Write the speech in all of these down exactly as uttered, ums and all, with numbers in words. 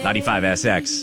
ninety-five S X.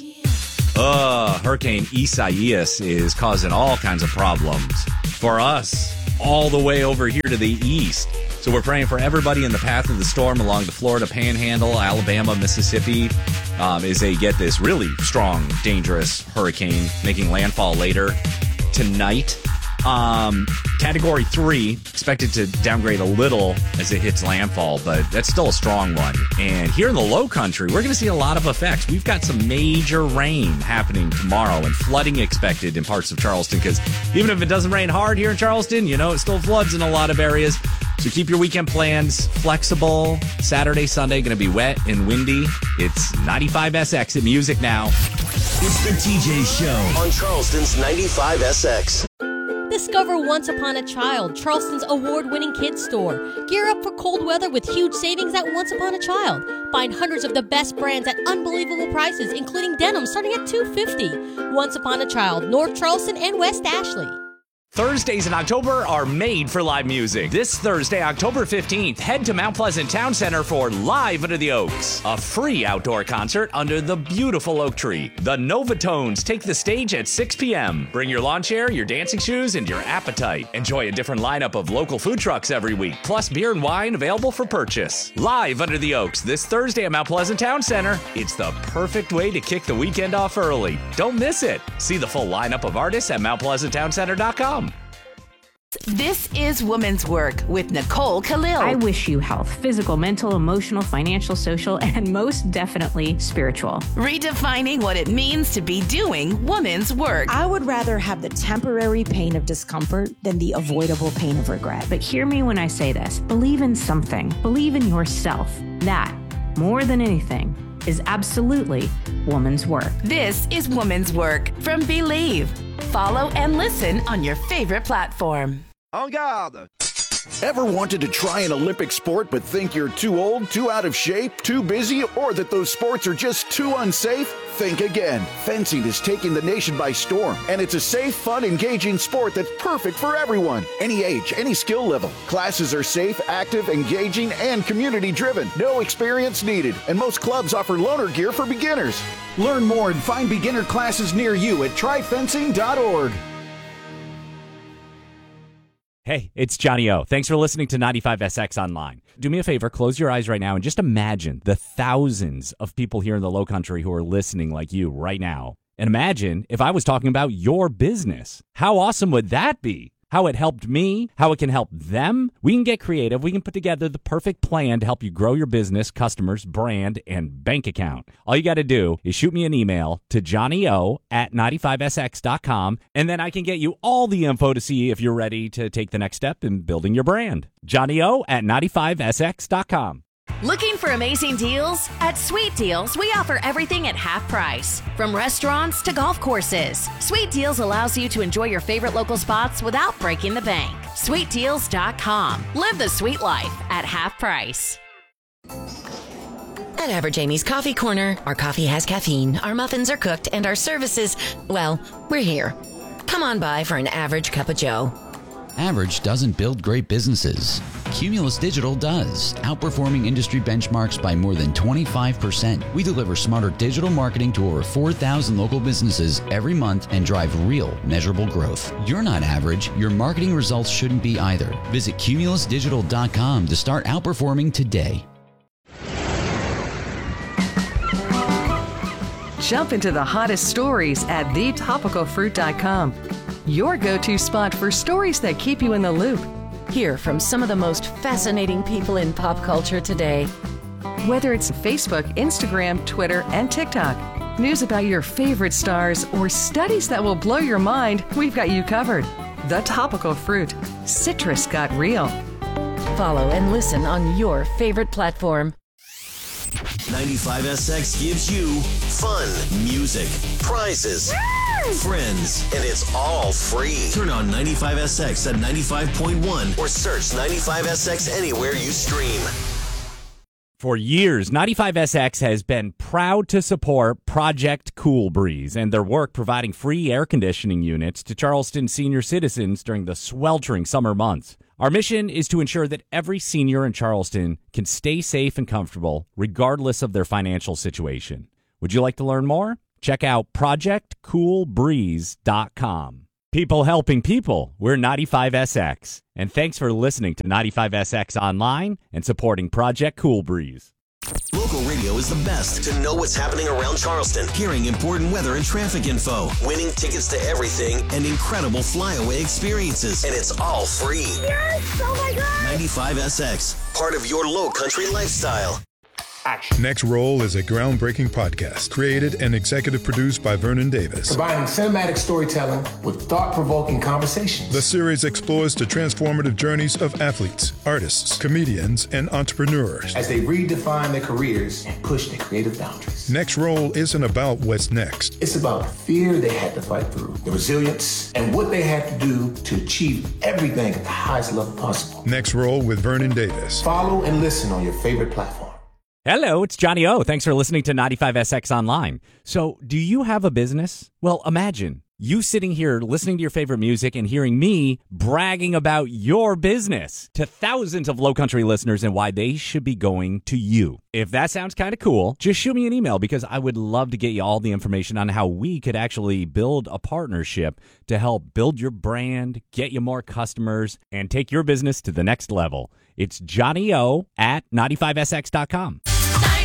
Uh, Hurricane Isaias is causing all kinds of problems for us all the way over here to the east. So we're praying for everybody in the path of the storm along the Florida Panhandle, Alabama, Mississippi, um, as they get this really strong, dangerous hurricane making landfall later tonight. Um, category three, expected to downgrade a little as it hits landfall, but that's still a strong one. And here in the low country, we're going to see a lot of effects. We've got some major rain happening tomorrow and flooding expected in parts of Charleston, because even if it doesn't rain hard here in Charleston, you know, it still floods in a lot of areas. So keep your weekend plans flexible. Saturday, Sunday, going to be wet and windy. It's ninety-five S X at Music Now. It's the T J Show on Charleston's ninety-five S X. Discover Once Upon a Child, Charleston's award-winning kids store. Gear up for cold weather with huge savings at Once Upon a Child. Find hundreds of the best brands at unbelievable prices, including denim starting at two dollars and fifty cents. Once Upon a Child, North Charleston and West Ashley. Thursdays in October are made for live music. This Thursday, October fifteenth, head to Mount Pleasant Town Center for Live Under the Oaks, a free outdoor concert under the beautiful oak tree. The Novatones take the stage at six p.m. Bring your lawn chair, your dancing shoes, and your appetite. Enjoy a different lineup of local food trucks every week, plus beer and wine available for purchase. Live Under the Oaks this Thursday at Mount Pleasant Town Center. It's the perfect way to kick the weekend off early. Don't miss it. See the full lineup of artists at mount pleasant town center dot com. This is Woman's Work with Nicole Khalil. I wish you health, physical, mental, emotional, financial, social, and most definitely spiritual. Redefining what it means to be doing woman's work. I would rather have the temporary pain of discomfort than the avoidable pain of regret. But hear me when I say this. Believe in something. Believe in yourself. That, more than anything, is absolutely woman's work. This is Woman's Work from Believe. Follow and listen on your favorite platform. En garde! Ever wanted to try an Olympic sport but think you're too old, too out of shape, too busy, or that those sports are just too unsafe? Think again. Fencing is taking the nation by storm, and it's a safe, fun, engaging sport that's perfect for everyone. Any age, any skill level. Classes are safe, active, engaging, and community-driven. No experience needed, and most clubs offer loaner gear for beginners. Learn more and find beginner classes near you at try fencing dot org. Hey, it's Johnny O. Thanks for listening to ninety-five S X Online. Do me a favor, close your eyes right now and just imagine the thousands of people here in the Lowcountry who are listening like you right now. And imagine if I was talking about your business. How awesome would that be? How it helped me, how it can help them. We can get creative. We can put together the perfect plan to help you grow your business, customers, brand, and bank account. All you got to do is shoot me an email to johnnyo at ninety-five S X dot com, and then I can get you all the info to see if you're ready to take the next step in building your brand. johnnyo at ninety-five S X dot com. Looking for amazing deals? At Sweet Deals, we offer everything at half price. From restaurants to golf courses, Sweet Deals allows you to enjoy your favorite local spots without breaking the bank. sweet deals dot com. Live the sweet life at half price. At Average Amy's Coffee Corner, our coffee has caffeine, our muffins are cooked, and our services, well, we're here. Come on by for an average cup of joe. Average doesn't build great businesses. Cumulus Digital does, outperforming industry benchmarks by more than twenty-five percent. We deliver smarter digital marketing to over four thousand local businesses every month and drive real, measurable growth. You're not average. Your marketing results shouldn't be either. Visit cumulus digital dot com to start outperforming today. Jump into the hottest stories at the topical fruit dot com. Your go-to spot for stories that keep you in the loop. Hear from some of the most fascinating people in pop culture today. Whether it's Facebook, Instagram, Twitter, and TikTok, news about your favorite stars, or studies that will blow your mind, we've got you covered. The Topical Fruit. Citrus got real. Follow and listen on your favorite platform. ninety-five S X gives you fun, music, prizes, friends, and it's all free. Turn on ninety-five S X at ninety-five point one or search ninety-five S X anywhere you stream. For years, ninety-five S X has been proud to support Project Cool Breeze and their work providing free air conditioning units to Charleston senior citizens during the sweltering summer months. Our mission is to ensure that every senior in Charleston can stay safe and comfortable regardless of their financial situation. Would you like to learn more? Check out project cool breeze dot com. People helping people. We're ninety-five S X. And thanks for listening to ninety-five S X Online and supporting Project Cool Breeze. Local radio is the best to know what's happening around Charleston, hearing important weather and traffic info, winning tickets to everything, and incredible flyaway experiences. And it's all free. Yes! Oh my God! ninety-five S X, part of your low country lifestyle. Action. Next Roll is a groundbreaking podcast created and executive produced by Vernon Davis. Combining cinematic storytelling with thought-provoking conversations. The series explores the transformative journeys of athletes, artists, comedians, and entrepreneurs as they redefine their careers and push their creative boundaries. Next Roll isn't about what's next. It's about the fear they had to fight through, the resilience, and what they had to do to achieve everything at the highest level possible. Next Roll with Vernon Davis. Follow and listen on your favorite platform. Hello, it's Johnny O. Thanks for listening to ninety-five S X Online. So, do you have a business? Well, imagine you sitting here listening to your favorite music and hearing me bragging about your business to thousands of Low Country listeners and why they should be going to you. If that sounds kind of cool, just shoot me an email because I would love to get you all the information on how we could actually build a partnership to help build your brand, get you more customers, and take your business to the next level. It's Johnny O at ninety-five S X dot com.